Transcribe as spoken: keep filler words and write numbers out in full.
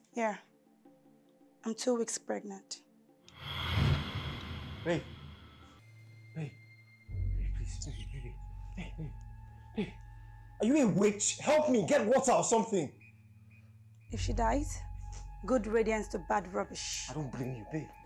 Yeah. I'm two weeks pregnant. Babe. Babe. Babe, please, baby, baby. Babe, babe. Babe. Are you a witch? Help me, get water or something. If she dies, good radiance to bad rubbish. I don't blame you, babe.